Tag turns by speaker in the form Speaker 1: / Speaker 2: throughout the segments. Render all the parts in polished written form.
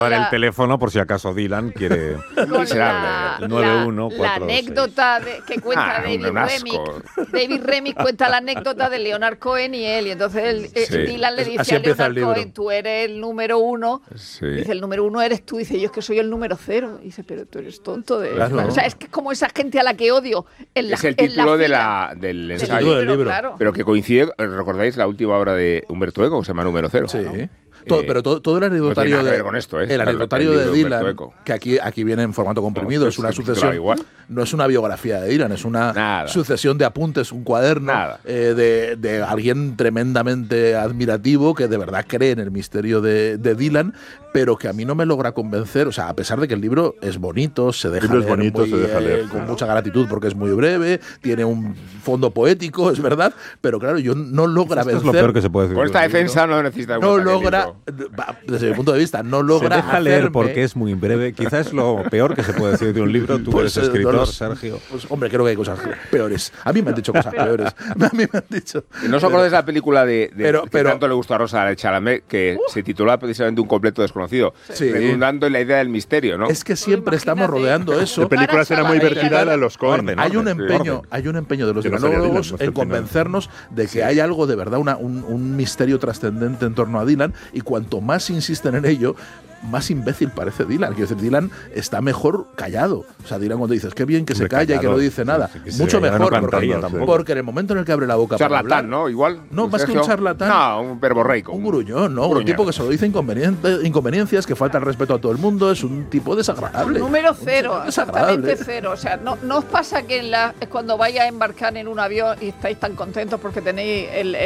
Speaker 1: el teléfono por si acaso Dylan quiere.
Speaker 2: La anécdota que cuenta David Remnick. David Remnick cuenta la anécdota de Leonard Cohen y él. Y entonces Dylan le dice a Leonard Cohen, tú eres el número 1. Sí. Dice, el número 1 eres tú. Dice, yo es que soy el número 0. Dice, pero tú eres tonto.
Speaker 3: Claro.
Speaker 2: O sea, es que es como esa gente a la que odio.
Speaker 4: Es el título del ensayo.
Speaker 3: Del libro.
Speaker 2: Claro.
Speaker 4: Pero que coincide, ¿recordáis la última obra de Humberto Eco, que se llama Número 0?
Speaker 3: Sí. Pero todo el anecdotario
Speaker 4: no tiene nada que ver con esto,
Speaker 3: el anecdotario de Dylan, que aquí viene en formato comprimido, es una sucesión, no es una biografía de Dylan, es una sucesión de apuntes, un cuaderno de alguien tremendamente admirativo que de verdad cree en el misterio de Dylan, pero que a mí no me logra convencer, o sea, a pesar de que el libro es bonito, se deja leer con mucha gratitud porque es muy breve, tiene un fondo poético, es verdad, pero claro, yo no logra vencer.
Speaker 1: Es lo peor que se puede decir.
Speaker 4: Por esta defensa no necesita.
Speaker 3: No logra. Desde mi punto de vista, no logra.
Speaker 1: Se deja leer porque es muy breve. Quizás es lo peor que se puede decir de un libro. Tú eres escritor, Sergio.
Speaker 3: Pues, hombre, creo que hay cosas peores. A mí me han dicho cosas peores. A mí me han dicho.
Speaker 4: ¿No os acordáis de la película que tanto le gustó a Rosa Chalamet, que se titulaba precisamente Un completo desconocido? Redundando en la idea del misterio, ¿no?
Speaker 3: Es que siempre estamos rodeando eso.
Speaker 5: La película será muy vertida a los Coen.
Speaker 3: Hay un empeño de los dialogos en convencernos de que hay algo de verdad, un misterio trascendente en torno a Dylan, y cuanto más insisten en ello, más imbécil parece Dylan. Quiero decir, Dylan está mejor callado. O sea, Dylan cuando dices, qué bien que se calla y que no dice nada. Mucho mejor, porque en el momento en el que abre la boca
Speaker 4: para hablar… Charlatán,
Speaker 3: ¿no?
Speaker 4: Igual.
Speaker 3: No, más que un charlatán.
Speaker 4: No, un verborreico.
Speaker 3: Un gruñón, ¿no? Un tipo que solo dice inconveniencias, que falta el respeto a todo el mundo. Es un tipo desagradable.
Speaker 2: Número 0, exactamente 0. O sea, no os pasa que cuando vais a embarcar en un avión y estáis tan contentos porque tenéis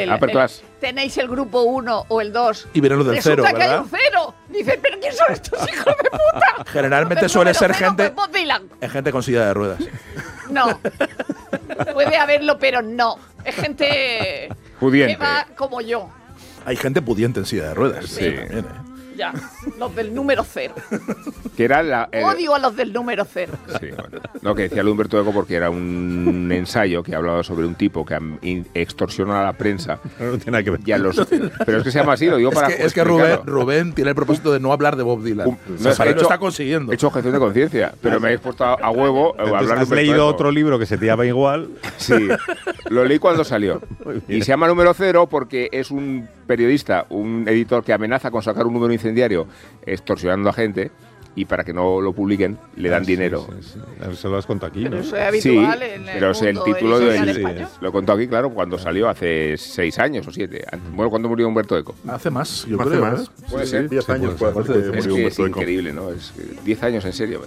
Speaker 2: tenéis el grupo 1 o el 2.
Speaker 3: Y viene lo del 0, ¿verdad?
Speaker 2: Que hay un 0. Dice, ¿pero quién son estos hijos de puta?
Speaker 3: Generalmente suele ser gente con silla de ruedas.
Speaker 2: No. Puede haberlo, pero no. Es gente
Speaker 4: pudiente.
Speaker 2: Que va como yo.
Speaker 3: Hay gente pudiente en silla de ruedas.
Speaker 4: Sí.
Speaker 3: También,
Speaker 2: Ya, los del número 0.
Speaker 4: Que era
Speaker 2: odio a los del número 0.
Speaker 4: Sí, bueno. No, que decía Humberto Eco porque era un ensayo que hablaba sobre un tipo que extorsiona a la prensa.
Speaker 1: No tiene nada que ver.
Speaker 4: Pero es que se llama así, lo digo para…
Speaker 3: Es que Rubén tiene el propósito de no hablar de Bob Dylan. Lo está consiguiendo.
Speaker 4: He hecho objeción de conciencia, pero me habéis puesto a huevo a hablar de
Speaker 1: ¿Has leído otro libro que se te llama igual?
Speaker 4: Sí, lo leí cuando salió. Y se llama Número 0 porque es un periodista, un editor que amenaza con sacar un número incendiario extorsionando a gente, y para que no lo publiquen le dan dinero.
Speaker 1: Sí. Eso lo has contado aquí,
Speaker 2: pero
Speaker 1: ¿no?
Speaker 2: eso es habitual en
Speaker 4: pero es el título lo he contado aquí, claro, cuando
Speaker 2: Sí.
Speaker 4: salió hace 6 años o 7. Bueno, ¿cuándo murió Humberto Eco?
Speaker 3: Hace más, yo
Speaker 5: hace
Speaker 3: creo.
Speaker 5: más.
Speaker 4: Puede ser.
Speaker 5: 10 años puede ser.
Speaker 4: Es que es increíble, ¿no? Es 10 años en serio.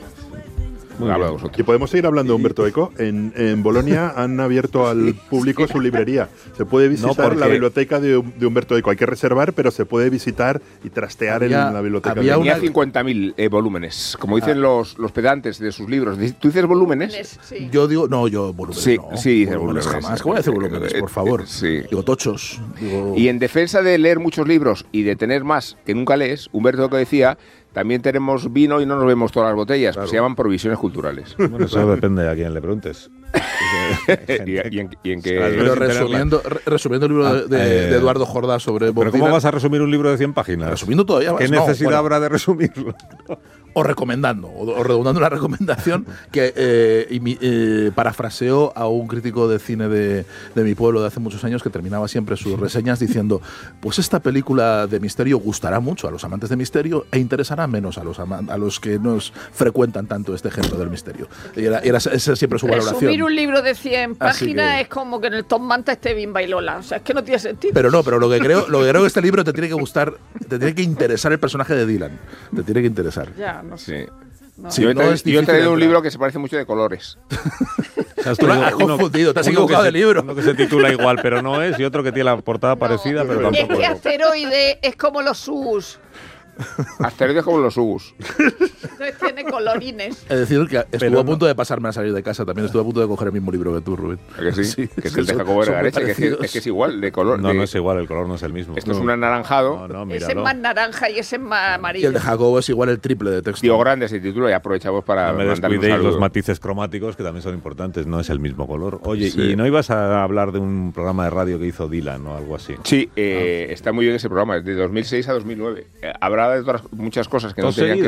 Speaker 4: Habla vosotros.
Speaker 5: Y podemos seguir hablando de Humberto Eco. En Bolonia han abierto al público su librería. Se puede visitar la biblioteca de Humberto Eco. Hay que reservar, pero se puede visitar y trastear en la biblioteca.
Speaker 4: Tenía 50.000 volúmenes, como dicen los pedantes de sus libros. ¿Tú dices volúmenes?
Speaker 2: Sí.
Speaker 3: Yo digo, yo volúmenes
Speaker 4: sí,
Speaker 3: no.
Speaker 4: Sí, dices volúmenes.
Speaker 3: Jamás. ¿Cómo voy a decir volúmenes, por favor?
Speaker 4: Sí.
Speaker 3: Digo tochos.
Speaker 4: Y en defensa de leer muchos libros y de tener más que nunca lees, Humberto Eco decía… También tenemos vino y no nos vemos todas las botellas. Claro. Se llaman provisiones culturales.
Speaker 1: Bueno, eso depende a quien le preguntes.
Speaker 4: ¿Y en qué?
Speaker 3: Pero resumiendo el libro de Eduardo Jordá sobre Bob
Speaker 1: ¿Pero cómo
Speaker 3: Dylan,
Speaker 1: vas a resumir un libro de 100 páginas?
Speaker 3: Resumiendo todavía más.
Speaker 1: ¿Qué necesidad habrá de resumirlo?
Speaker 3: O recomendando, o redundando la recomendación, que parafraseo a un crítico de cine de mi pueblo de hace muchos años que terminaba siempre sus reseñas diciendo: pues esta película de misterio gustará mucho a los amantes de misterio e interesará menos a los que nos frecuentan tanto este género del misterio. Y esa siempre su valoración.
Speaker 2: Resumir un libro de 100 páginas es como que en el Tom Manta esté Bim Bailola. O sea, es que no tiene sentido.
Speaker 3: Pero lo que creo que este libro te tiene que gustar, te tiene que interesar el personaje de Dylan. Te tiene que interesar.
Speaker 2: Ya, no sé.
Speaker 4: Sí.
Speaker 2: No.
Speaker 4: Sí, yo he traído un libro que se parece mucho de colores.
Speaker 3: Tú lo has confundido, te has equivocado de libro.
Speaker 1: Uno que se titula igual, pero no es, y otro que tiene la portada parecida, pero tampoco.
Speaker 2: Es que Asteroide es como los Sus.
Speaker 4: Asteroides como los Ugus.
Speaker 2: Entonces tiene colorines.
Speaker 3: Es decir, que estuvo a punto de pasarme a salir de casa. También estuve a punto de coger el mismo libro que tú, Rubén.
Speaker 4: ¿Que sí? Sí, que es el de Jacobo de Gareche, que es igual de color.
Speaker 1: No, no es igual, el color no es el mismo.
Speaker 4: Esto es un anaranjado.
Speaker 2: Ese es más naranja y ese es más amarillo.
Speaker 3: Y el de Jacobo es igual el triple de texto.
Speaker 4: Tío Grande se titula y aprovechamos para
Speaker 1: mandar un saludo. Los matices cromáticos, que también son importantes, no es el mismo color. Oye, ¿y no ibas a hablar de un programa de radio que hizo Dylan o algo así?
Speaker 4: Sí, está muy bien ese programa, es de 2006 a 2009. Habrá de muchas cosas que no tenían que